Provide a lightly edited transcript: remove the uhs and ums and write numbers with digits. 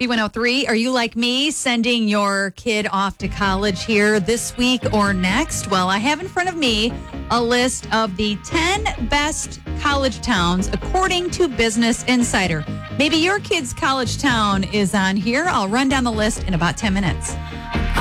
B103, are you like me sending your kid off to college here this week or next? Well, I have in front of me a list of the 10 best college towns according to Business Insider. Maybe your kid's college town is on here. I'll run down the list in about 10 minutes.